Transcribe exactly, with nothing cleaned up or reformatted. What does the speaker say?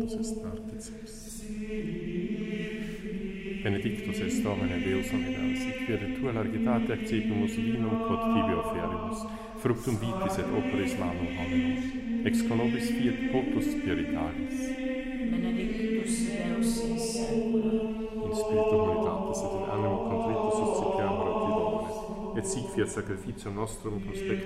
Dominus est particeps. Benedictus est Domine Deus omnipotens, sic fiat tua largitate accepimus vinum quod tibi offerimus, fructum vitis et operis manum hominum, ex conobis fiat potus spiritualis. Benedictus Deus in saecula. In spiritu humilitatis et in animo contritus suscipiamur a ti, Domine, et sic fiat sacrificium nostrum conspectus